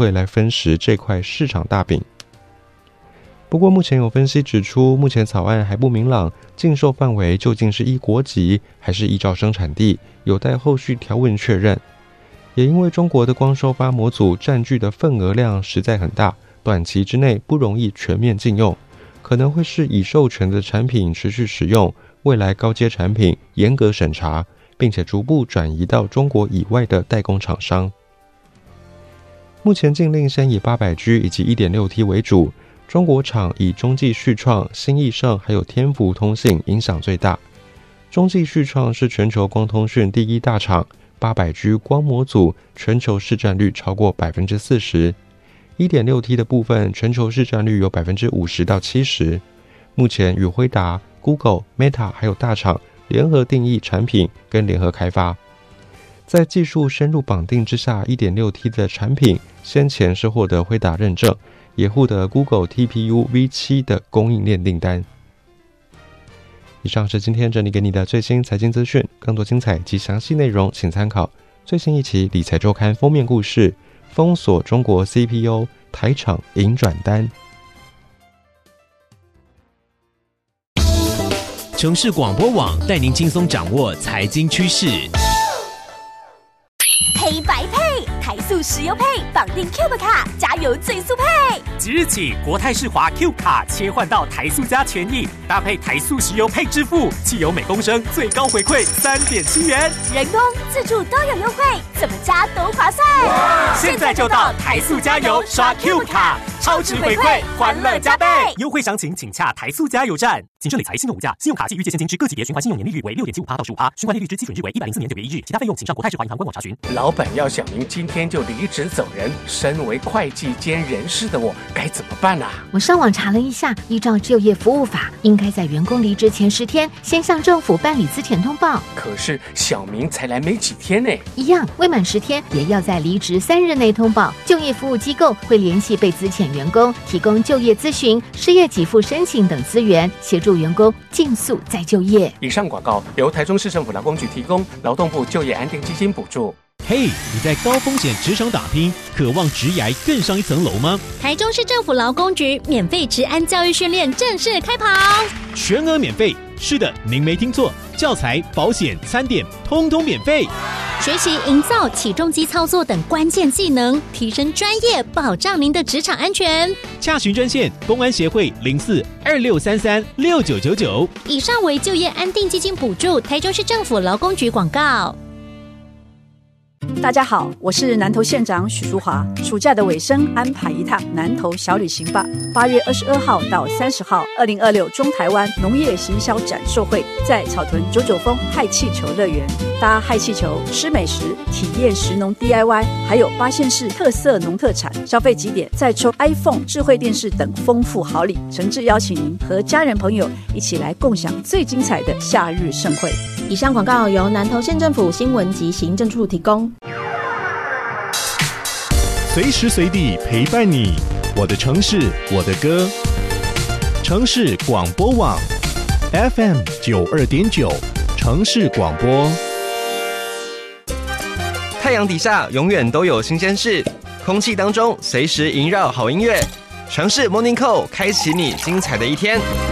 会来分食这块市场大饼。不过目前有分析指出，目前草案还不明朗，禁售范围究竟是依国籍还是依照生产地，有待后续条文确认。也因为中国的光收发模组占据的份额量实在很大，短期之内不容易全面禁用，可能会是已授权的产品持续使用，未来高阶产品严格审查，并且逐步转移到中国以外的代工厂商。目前禁令先以 800G 以及 1.6T 为主，中国厂以中继续创、新易盛还有天福通信影响最大。中继续创是全球光通讯第一大厂，800G 光模组全球市占率超过 40%， 1.6T 的部分全球市占率有 50% 到 70%。 目前与辉达、Google、Meta 还有大厂联合定义产品跟联合开发。在技术深入绑定之下， 1.6T 的产品先前是获得辉达认证，也获得 Google TPU V7 的供应链订单。以上是今天整理给你的最新财经资讯，更多精彩及详细内容请参考最新一期理财周刊封面故事，封锁中国 CPO 台厂银转单。 城市广播网带您轻松掌握财经趋势。 黑白配，台塑石油配，绑定 Cube 卡，加油最速配。 即日起，国泰世华 Q 卡切换到台塑加权益，搭配台塑石油配支付，汽油每公升最高回馈3.7元， 人工、自助都有优惠，怎么加都划算。 现在就到台塑加油刷 Q 卡，超值回馈，欢乐加倍。优惠详情请洽台塑加油站。谨慎理财，信用无价，信用卡及预借现金之各级别循环信用年利率为 6.75% 到 15%，循环利率之基准日为104年9月1日，其他费用请上国泰世华银行官网查询。 老板要小明今天就离职走人，身为会计兼人事的我该怎么办啊？ 我上网查了一下，依照就业服务法，应该在员工离职前10天先向政府办理资遣通报。 可是小明才来没几天呢。 一样，未满10天也要在离职3日内通报。就业服务机构会联系被资遣员工，提供就业咨询、失业给付申请等资源，协助员工尽速再就业。 以上广告由台中市政府劳工局提供，劳动部就业安定基金补助。 嘿，你在高风险职场打拼，渴望职涯更上一层楼吗？ 台中市政府劳工局免费职安教育训练正式开跑， 全额免费。是的，您没听错，教材、保险、餐点通通免费。 学习营造起重机操作等关键技能，提升专业，保障您的职场安全。 洽询专线：公安协会04-2633-6999。 以上为就业安定基金补助，台中市政府劳工局广告。 大家好，我是南投县长许淑华。暑假的尾声，安排一趟南投小旅行吧。8月22号到30号，2026中台湾农业行销展售会在草屯99峰氦气球乐园，搭氦气球，吃美食，体验食农 DIY， 还有8县市特色农特产，消费几点再抽 iPhone、智慧电视等丰富好礼。诚挚邀请您和家人朋友一起来共享最精彩的夏日盛会。 以上广告由南投县政府新闻及行政处提供。 随时随地陪伴你，我的城市，我的歌。城市广播网 FM 92.9，城市广播。 太阳底下永远都有新鲜事，空气当中随时萦绕好音乐。城市 Morning Call 开启你精彩的一天。